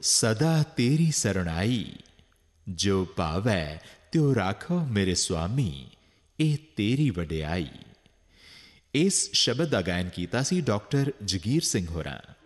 सदा तेरी सरणाई, जो पावै त्यो राखो मेरे स्वामी, ए तेरी वडियाई। इस शब्द का गायन किया सी डॉक्टर जगीर सिंह होरां।